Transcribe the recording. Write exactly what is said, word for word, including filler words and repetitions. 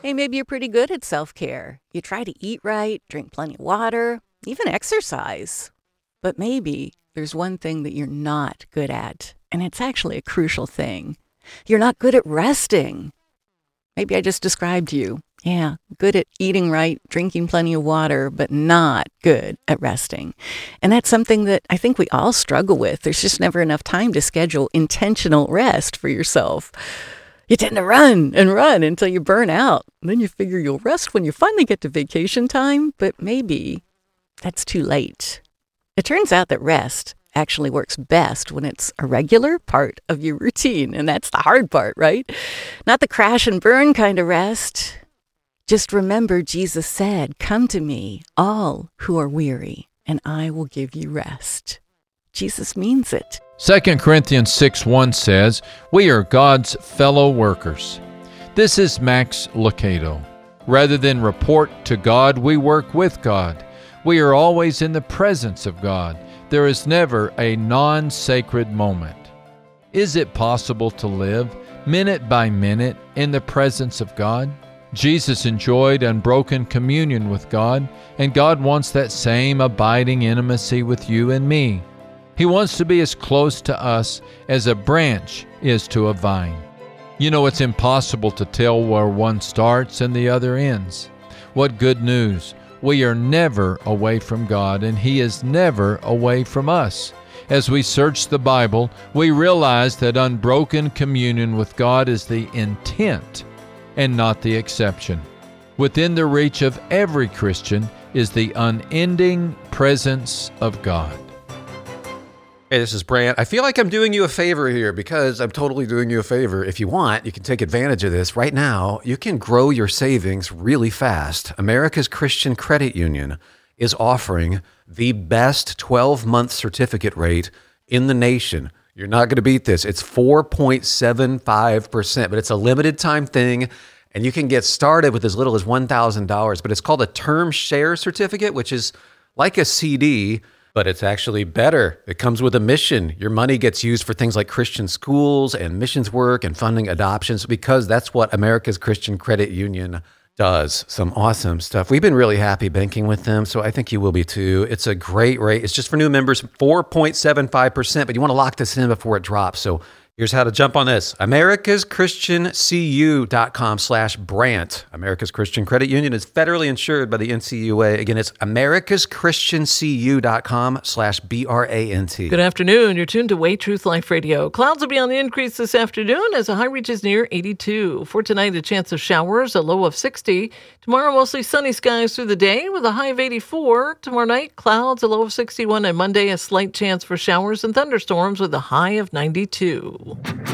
Hey, maybe you're pretty good at self-care. You try to eat right, drink plenty of water, even exercise. But maybe there's one thing that you're not good at, and it's actually a crucial thing. You're not good at resting. Maybe I just described you. Yeah, good at eating right, drinking plenty of water, but not good at resting. And that's something that I think we all struggle with. There's just never enough time to schedule intentional rest for yourself. You tend to run and run until you burn out. And then you figure you'll rest when you finally get to vacation time, but maybe that's too late. It turns out that rest actually works best when it's a regular part of your routine. And that's the hard part, right? Not the crash and burn kind of rest. Just remember Jesus said, "Come to me, all who are weary, and I will give you rest." Jesus means it. Second Corinthians six one says, "We are God's fellow workers." This is Max Lucado. Rather than report to God, we work with God. We are always in the presence of God. There is never a non-sacred moment. Is it possible to live minute by minute in the presence of God? Jesus enjoyed unbroken communion with God, and God wants that same abiding intimacy with you and me. He wants to be as close to us as a branch is to a vine. You know, it's impossible to tell where one starts and the other ends. What good news! We are never away from God, and He is never away from us. As we search the Bible, we realize that unbroken communion with God is the intent and not the exception. Within the reach of every Christian is the unending presence of God. Hey, this is Brant. I feel like I'm doing you a favor here because I'm totally doing you a favor. If you want, you can take advantage of this. Right now, you can grow your savings really fast. America's Christian Credit Union is offering the best twelve-month certificate rate in the nation. You're not going to beat this. It's four point seven five percent, but it's a limited time thing, and you can get started with as little as one thousand dollars. But it's called a term share certificate, which is like a C D, but it's actually better. It comes with a mission. Your money gets used for things like Christian schools and missions work and funding adoptions, because that's what America's Christian Credit Union does. Some awesome stuff. We've been really happy banking with them, so I think you will be too. It's a great rate. It's just for new members, four point seven five percent, but you want to lock this in before it drops. So here's how to jump on this. americaschristiancu.com slash Brant. America's Christian Credit Union is federally insured by the N C U A. Again, it's americaschristiancu.com slash B R A N T. Good afternoon. You're tuned to Way Truth Life Radio. Clouds will be on the increase this afternoon as a high reaches near eighty-two. For tonight, a chance of showers, a low of sixty. Tomorrow, mostly sunny skies through the day with a high of eighty-four. Tomorrow night, clouds, a low of sixty-one. And Monday, a slight chance for showers and thunderstorms with a high of ninety-two.